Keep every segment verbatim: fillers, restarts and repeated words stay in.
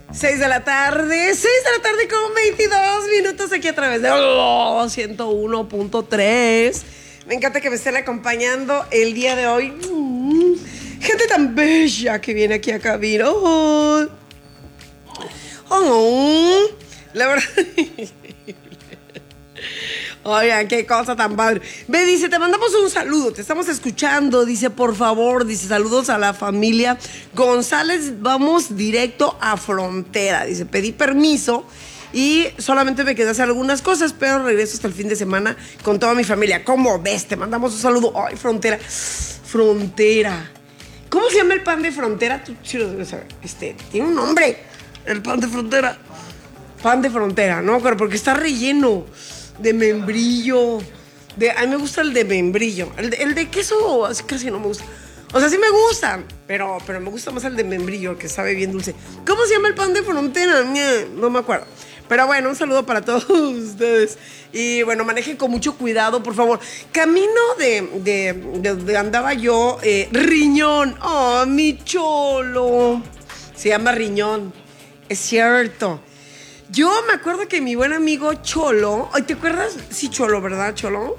seis de la tarde, seis de la tarde con veintidós minutos aquí a través de oh, ciento uno punto tres. Me encanta que me estén acompañando el día de hoy. Mm, gente tan bella que viene aquí a cabina. Oh, oh, la verdad. Oigan, qué cosa tan padre. Ve, dice, te mandamos un saludo, te estamos escuchando. Dice, por favor, dice, saludos a la familia González. Vamos directo a Frontera. Dice, pedí permiso y solamente me quedé a hacer algunas cosas, pero regreso hasta el fin de semana con toda mi familia. ¿Cómo ves? Te mandamos un saludo. Ay, Frontera. Frontera. ¿Cómo se llama el pan de Frontera? Tú sí lo debes saber. Este, tiene un nombre. El pan de Frontera. Pan de Frontera, ¿no? Pero porque está relleno de membrillo. De, a mí me gusta el de membrillo. El de, el de queso así casi no me gusta. O sea, sí me gusta, pero, pero me gusta más el de membrillo, que sabe bien dulce. ¿Cómo se llama el pan de Frontera? No me acuerdo. Pero bueno, un saludo para todos ustedes. Y bueno, manejen con mucho cuidado, por favor. Camino de, de, de donde andaba yo, eh, Riñón. Oh, mi cholo. Se llama Riñón. Es cierto. Yo me acuerdo que mi buen amigo Cholo, ¿te acuerdas? Sí, Cholo, ¿verdad, Cholo?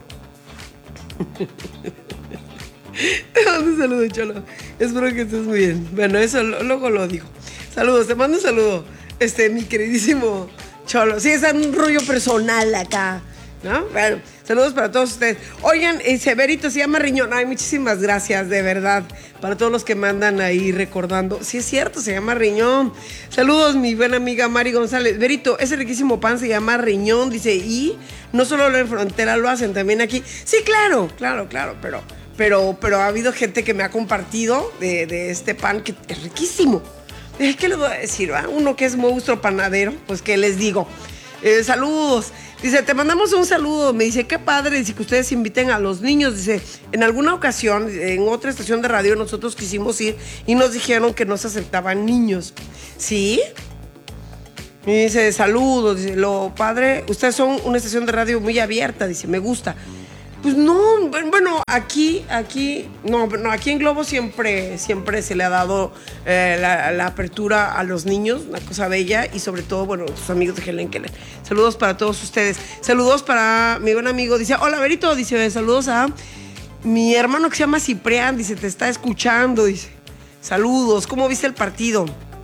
Te mando un saludo, Cholo. Espero que estés muy bien. Bueno, eso luego lo digo. Saludos, te mando un saludo. Este, mi queridísimo Cholo. Sí, es un rollo personal acá, ¿no? Bueno, saludos para todos ustedes. Oigan, el Severito se llama Riñón. Ay, muchísimas gracias, de verdad. Para todos los que mandan ahí recordando. Sí, es cierto, se llama Riñón. Saludos, mi buena amiga Mari González. Verito, ese riquísimo pan se llama Riñón, dice, y no solo en Frontera lo hacen, también aquí. Sí, claro, claro, claro, pero, pero, pero ha habido gente que me ha compartido de, de este pan que es riquísimo. ¿Qué les voy a decir? ¿Va? Uno que es monstruo panadero, pues ¿qué les digo? Eh, saludos. Dice, te mandamos un saludo. Me dice, qué padre, dice que ustedes inviten a los niños. Dice, en alguna ocasión, en otra estación de radio, nosotros quisimos ir y nos dijeron que no se aceptaban niños. ¿Sí? Y dice, saludos. Dice, lo padre, ustedes son una estación de radio muy abierta. Dice, me gusta. Pues no, bueno, aquí, aquí, no, no, aquí en Globo siempre, siempre se le ha dado eh, la, la apertura a los niños, una cosa bella, y sobre todo, bueno, sus amigos de Helen Keller. Saludos para todos ustedes. Saludos para mi buen amigo, dice, hola, Verito, dice, saludos a mi hermano que se llama Ciprián, dice, te está escuchando, dice, saludos, ¿cómo viste el partido?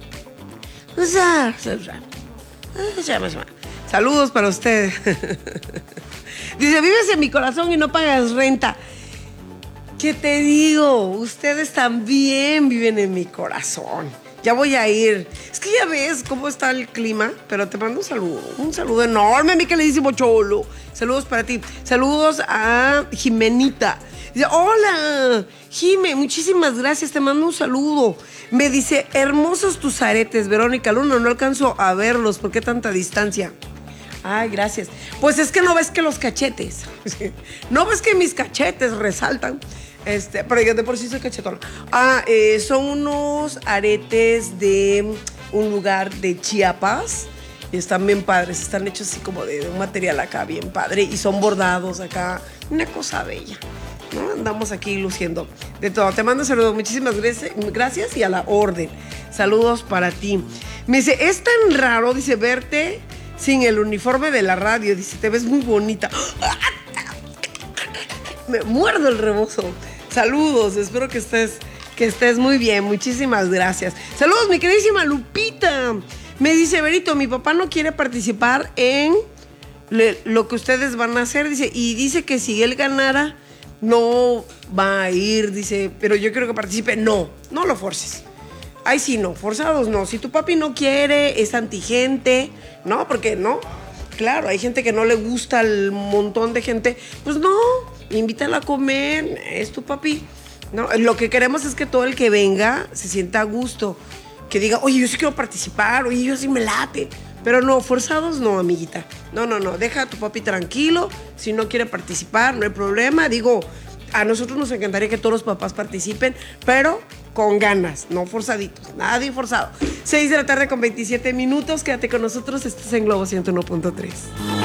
Saludos para ustedes. Dice, vives en mi corazón y no pagas renta. ¿Qué te digo? Ustedes también viven en mi corazón. Ya voy a ir. Es que ya ves cómo está el clima, pero te mando un saludo. Un saludo enorme, mi queridísimo Cholo. Saludos para ti. Saludos a Jimenita. Dice, hola, Jime, muchísimas gracias. Te mando un saludo. Me dice, hermosos tus aretes, Verónica Luna. No alcanzo a verlos. ¿Por qué tanta distancia? Ay, gracias. Pues es que no ves que los cachetes, no ves que mis cachetes resaltan, este, pero yo de por sí soy cachetona. Ah, eh, son unos aretes de un lugar de Chiapas y están bien padres, están hechos así como de, de un material acá bien padre y son bordados acá, una cosa bella, ¿no? Andamos aquí luciendo de todo. Te mando saludos, muchísimas gracias y a la orden. Saludos para ti. Me dice, es tan raro, dice, verte sin el uniforme de la radio. Dice, te ves muy bonita. Me muerdo el rebozo. Saludos, espero que estés, que estés muy bien. Muchísimas gracias. Saludos, mi queridísima Lupita. Me dice, Verito, mi papá no quiere participar en le, lo que ustedes van a hacer. Dice, y dice que si él ganara, no va a ir. Dice, pero yo quiero que participe. No, no lo forces. Ay, sí, no, forzados no. Si tu papi no quiere, es antigente, ¿no? Porque no, claro, hay gente que no le gusta al montón de gente. Pues no, invítala a comer, es tu papi, ¿no? Lo que queremos es que todo el que venga se sienta a gusto. Que diga, oye, yo sí quiero participar, oye, yo sí me late. Pero no, forzados no, amiguita. No, no, no, deja a tu papi tranquilo. Si no quiere participar, no hay problema. Digo, a nosotros nos encantaría que todos los papás participen, pero con ganas, no forzaditos, nadie forzado. seis de la tarde con veintisiete minutos, quédate con nosotros, estás en Globo ciento uno punto tres.